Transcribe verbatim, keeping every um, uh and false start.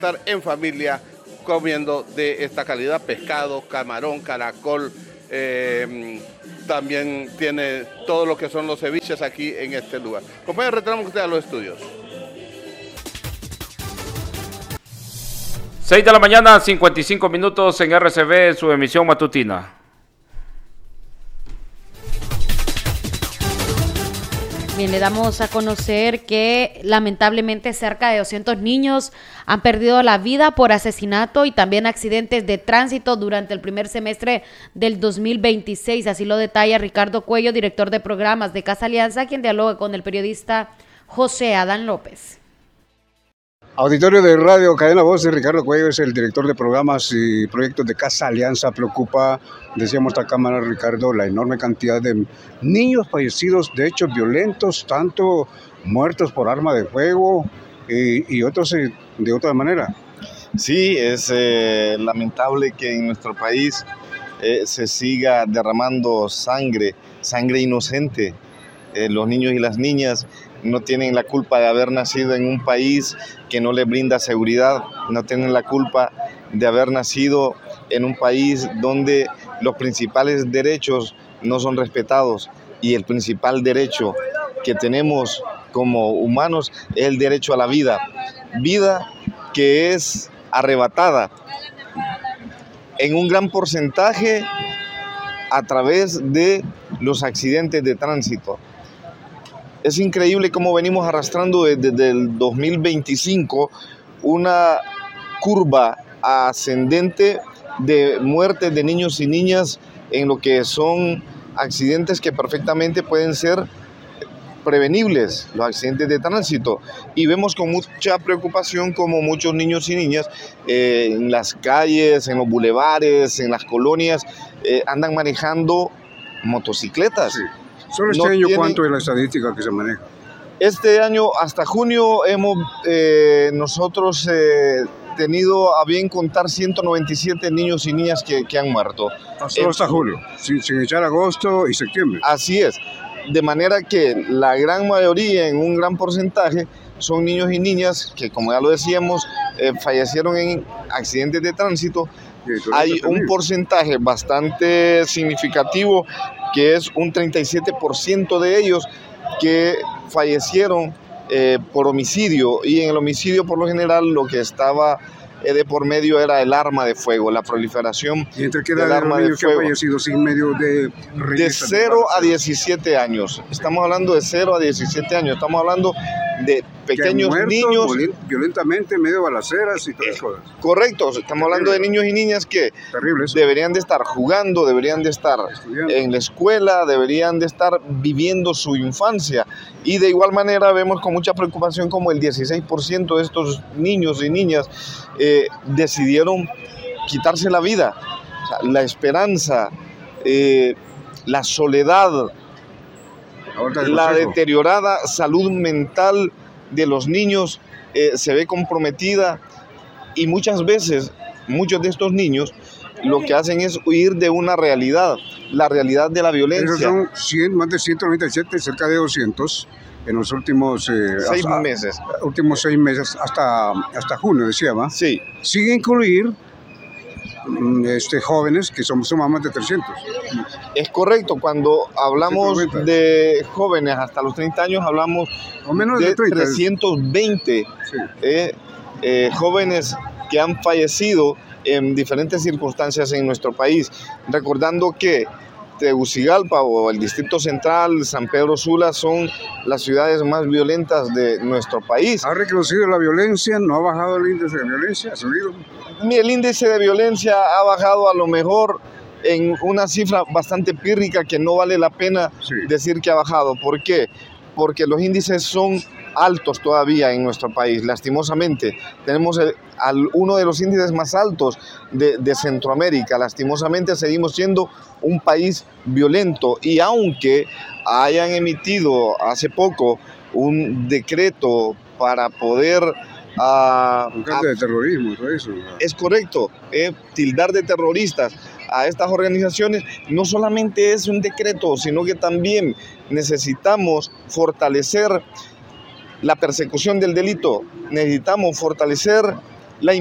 Estar en familia comiendo de esta calidad, pescado, camarón, caracol, eh, también tiene todo lo que son los ceviches aquí en este lugar. Compañeros, retornamos usted a los estudios. seis de la mañana, cincuenta y cinco minutos en R C B, su emisión matutina. Bien, le damos a conocer que lamentablemente cerca de doscientos niños han perdido la vida por asesinato y también accidentes de tránsito durante el primer semestre del dos mil veintiséis. Así lo detalla Ricardo Cuello, director de programas de Casa Alianza, quien dialoga con el periodista José Adán López. Auditorio de Radio Cadena Voz, de Ricardo Cuello, es el director de programas y proyectos de Casa Alianza. Preocupa, decíamos esta cámara, Ricardo, la enorme cantidad de niños fallecidos de hechos violentos, tanto muertos por arma de fuego y, y otros eh, de otra manera. Sí, es eh, lamentable que en nuestro país eh, se siga derramando sangre, sangre inocente. Eh, los niños y las niñas no tienen la culpa de haber nacido en un país que no les brinda seguridad, no tienen la culpa de haber nacido en un país donde los principales derechos no son respetados, y el principal derecho que tenemos como humanos es el derecho a la vida, vida que es arrebatada en un gran porcentaje a través de los accidentes de tránsito. Es increíble cómo venimos arrastrando desde, desde el dos mil veinticinco una curva ascendente de muertes de niños y niñas en lo que son accidentes que perfectamente pueden ser prevenibles, los accidentes de tránsito. Y vemos con mucha preocupación como muchos niños y niñas eh, en las calles, en los bulevares, en las colonias, eh, andan manejando motocicletas. Sí. ¿Solo este no año tienen... cuánto es la estadística que se maneja? Este año, hasta junio, hemos eh, nosotros eh, tenido a bien contar ciento noventa y siete niños y niñas que, que han muerto. Solo hasta julio, sin, sin echar agosto y septiembre. Así es. De manera que la gran mayoría, en un gran porcentaje, son niños y niñas que, como ya lo decíamos, eh, fallecieron en accidentes de tránsito. Hay un porcentaje bastante significativo, que es un treinta y siete por ciento de ellos que fallecieron eh, por homicidio, y en el homicidio por lo general lo que estaba eh, de por medio era el arma de fuego, la proliferación ¿Y entre qué del edad arma de de niños que han fuego. fallecido sin medio de De cero a diecisiete años, estamos hablando de cero a diecisiete años, estamos hablando de pequeños muerto, niños violentamente en medio de balaceras y todas esas cosas. Correcto, estamos hablando de niños y niñas que Terrible eso. deberían de estar jugando, deberían de estar Estudiando. en la escuela, deberían de estar viviendo su infancia. Y de igual manera vemos con mucha preocupación como el dieciséis por ciento de estos niños y niñas eh, decidieron quitarse la vida. O sea, la esperanza, eh, la soledad, la deteriorada salud mental de los niños eh, se ve comprometida, y muchas veces muchos de estos niños lo que hacen es huir de una realidad, la realidad de la violencia. Esos son cien, más de ciento noventa y siete, cerca de doscientos en los últimos eh, seis hasta, meses. Últimos seis meses hasta, hasta junio, decía, ¿va? Sí. Sin incluir Este, jóvenes que son sumamente de trescientos. Es correcto, cuando hablamos de jóvenes hasta los treinta años, hablamos o menos de, de treinta. trescientos veinte sí. eh, eh, jóvenes que han fallecido en diferentes circunstancias en nuestro país. Recordando que Tegucigalpa o el Distrito Central, San Pedro Sula son las ciudades más violentas de nuestro país. ¿Ha reconocido la violencia? ¿No ha bajado el índice de violencia? ¿Ha subido? El índice de violencia ha bajado a lo mejor en una cifra bastante pírrica que no vale la pena sí. decir que ha bajado. ¿Por qué? Porque los índices son altos todavía en nuestro país, lastimosamente. Tenemos el, al, uno de los índices más altos de, de Centroamérica. Lastimosamente seguimos siendo un país violento, y aunque hayan emitido hace poco un decreto para poder Uh, un caso de terrorismo, todo eso. Es correcto, eh, tildar de terroristas a estas organizaciones no solamente es un decreto, sino que también necesitamos fortalecer la persecución del delito, necesitamos fortalecer